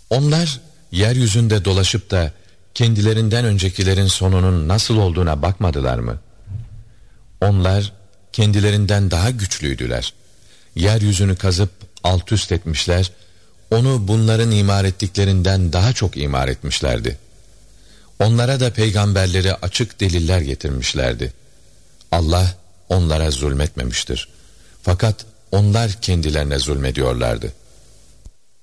Onlar yeryüzünde dolaşıp da kendilerinden öncekilerin sonunun nasıl olduğuna bakmadılar mı? Onlar kendilerinden daha güçlüydüler. Yeryüzünü kazıp alt üst etmişler, onu bunların imar ettiklerinden daha çok imar etmişlerdi. Onlara da peygamberleri açık deliller getirmişlerdi. Allah onlara zulmetmemiştir. Fakat onlar kendilerine zulmediyorlardı.